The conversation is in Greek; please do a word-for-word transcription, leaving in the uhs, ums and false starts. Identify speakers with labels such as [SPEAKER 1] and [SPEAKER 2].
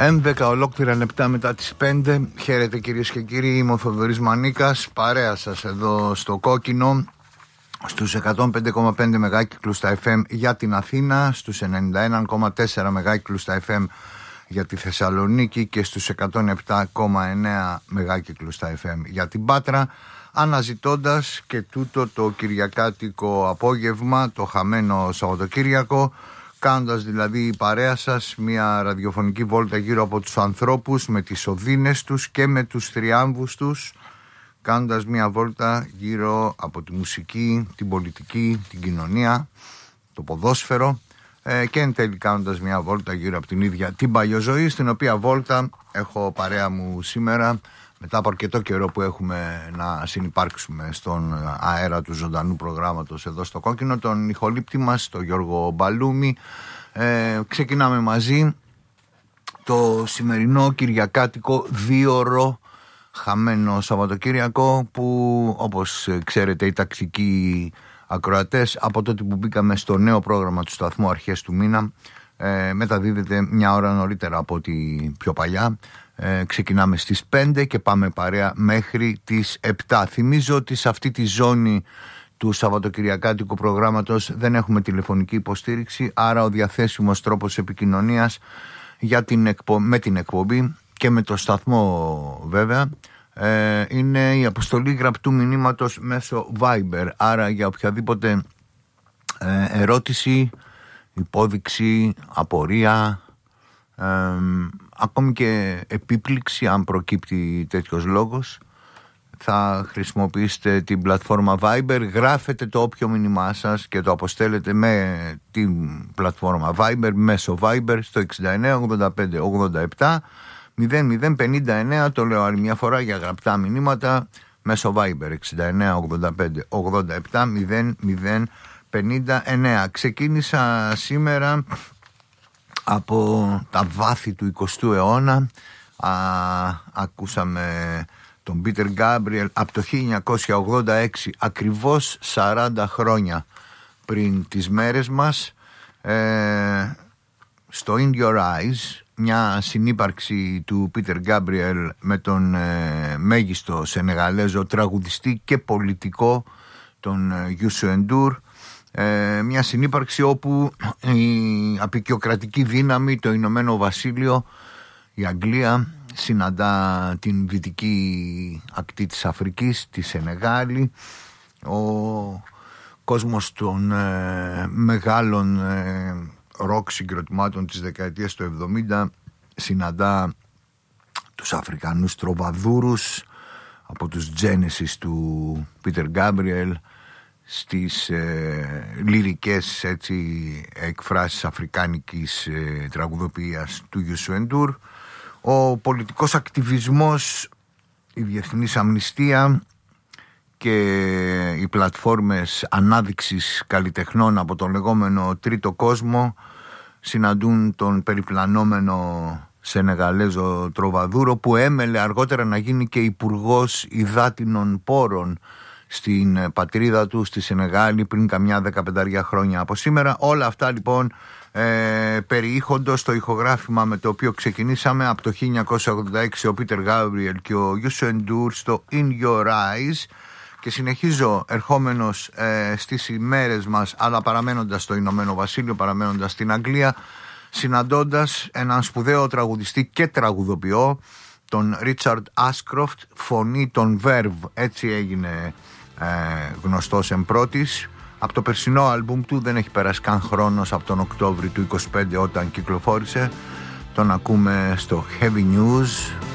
[SPEAKER 1] έντεκα ολόκληρα λεπτά μετά τις πέντε. Χαίρετε κυρίες και κύριοι, είμαι ο Θοδωρής Μανίκας. Παρέα σας εδώ στο Κόκκινο, στους εκατόν πέντε κόμμα πέντε μεγάκυκλους στα εφ εμ για την Αθήνα, στους ενενήντα ένα κόμμα τέσσερα μεγάκυκλους στα εφ εμ για τη Θεσσαλονίκη και στους εκατόν επτά κόμμα εννέα μεγάκυκλους στα εφ εμ για την Πάτρα, αναζητώντας και τούτο το κυριακάτικο απόγευμα, το χαμένο Σαββατοκύριακο, κάνοντας δηλαδή παρέα σας μια ραδιοφωνική βόλτα γύρω από τους ανθρώπους με τις οδύνες τους και με τους θριάμβους τους, κάνοντας μια βόλτα γύρω από τη μουσική, την πολιτική, την κοινωνία, το ποδόσφαιρο ε, και εν τέλει κάνοντας μια βόλτα γύρω από την ίδια την παλιοζωή, στην οποία βόλτα έχω παρέα μου σήμερα, μετά από αρκετό καιρό που έχουμε να συνυπάρξουμε στον αέρα του ζωντανού προγράμματος εδώ στο Κόκκινο, τον ηχολήπτη μας, τον Γιώργο Μπαλούμη. Ε, ξεκινάμε μαζί το σημερινό κυριακάτικο δίωρο χαμένο Σαββατοκύριακο, που όπως ξέρετε οι ταξικοί ακροατές, από τότε που μπήκαμε στο νέο πρόγραμμα του σταθμού αρχές του μήνα, ε, μεταδίδεται μια ώρα νωρίτερα από ό,τι πιο παλιά. Ε, ξεκινάμε στις πέντε και πάμε παρέα μέχρι τις επτά. Θυμίζω ότι σε αυτή τη ζώνη του Σαββατοκυριακάτικου προγράμματος δεν έχουμε τηλεφωνική υποστήριξη, άρα ο διαθέσιμος τρόπος επικοινωνίας για την εκπο... με την εκπομπή και με το σταθμό βέβαια ε, είναι η αποστολή γραπτού μηνύματος μέσω Viber. Άρα για οποιαδήποτε ε, ερώτηση, υπόδειξη, απορία, ε, ακόμη και επίπληξη, αν προκύπτει τέτοιος λόγος, θα χρησιμοποιήσετε την πλατφόρμα Viber, γράφετε το όποιο μήνυμά σας και το αποστέλλετε με την πλατφόρμα Viber, μέσω Viber στο εξήντα εννέα ογδόντα πέντε ογδόντα επτά μηδέν μηδέν πενήντα εννέα. Το λέω άλλη μια φορά για γραπτά μηνύματα μέσω Viber εξήντα εννέα ογδόντα πέντε ογδόντα επτά μηδέν μηδέν πενήντα εννέα. Ξεκίνησα σήμερα από τα βάθη του εικοστού αιώνα. Α, ακούσαμε τον Πίτερ Γκάμπριελ από το χίλια εννιακόσια ογδόντα έξι, ακριβώς σαράντα χρόνια πριν τις μέρες μας, ε, στο In Your Eyes, μια συνύπαρξη του Πίτερ Γκάμπριελ με τον ε, μέγιστο Σενεγαλέζο τραγουδιστή και πολιτικό, τον Γιούσου Εντούρ. Ε, μια συνύπαρξη όπου η απεικιοκρατική δύναμη, το Ηνωμένο Βασίλειο, η Αγγλία, συναντά την δυτική ακτή της Αφρικής, τη Σενεγάλη. Ο κόσμος των ε, μεγάλων ε, ροκ συγκροτημάτων της δεκαετίας του εβδομήντα συναντά τους Αφρικανούς τροβαδούρους, από τους Genesis του Πίτερ Γκάμπριελ στις ε, λυρικές έτσι, εκφράσεις αφρικάνικης ε, τραγουδοποιίας του Γιούσου Εντούρ. Ο πολιτικός ακτιβισμός, η διεθνής αμνηστία και οι πλατφόρμες ανάδειξης καλλιτεχνών από τον λεγόμενο τρίτο κόσμο συναντούν τον περιπλανόμενο Σενεγαλέζο τροβαδούρο, που έμελε αργότερα να γίνει και υπουργός υδάτινων πόρων στην πατρίδα του, στη Σενεγάλη, πριν καμιά δεκαπενταριά χρόνια από σήμερα. Όλα αυτά λοιπόν ε, περιείχοντος το ηχογράφημα με το οποίο ξεκινήσαμε από το χίλια εννιακόσια ογδόντα έξι, ο Πίτερ Γκάμπριελ και ο Γιούσου Εντούρ στο In Your Eyes, και συνεχίζω ερχόμενος ε, στις ημέρες μας, αλλά παραμένοντας στο Ηνωμένο Βασίλειο, παραμένοντας στην Αγγλία, συναντώντας έναν σπουδαίο τραγουδιστή και τραγουδοποιό, τον Ρίτσαρντ Άσκροφτ, φωνή των Verve, έτσι έγινε ε, γνωστός εμπρότης. Από το περσινό άλμπουμ του δεν έχει περάσει καν χρόνος, από τον Οκτώβρη του είκοσι πέντε όταν κυκλοφόρησε. Τον ακούμε στο Heavy News.